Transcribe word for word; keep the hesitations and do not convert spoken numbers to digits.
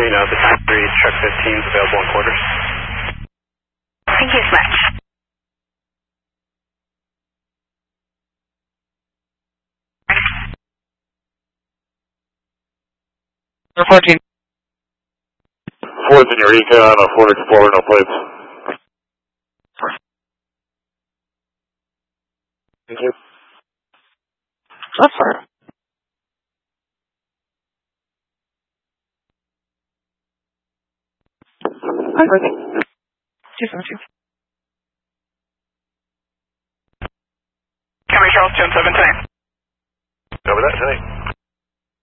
you know, the time three, truck fifteen is available in quarters. Thank you so much. fourteen. Fourth in your Econ, a Ford Explorer, no plates. Thank you. That's fine. Hi, Brittany. two seven two. Camry Charles, two seven tonight. Over that tonight.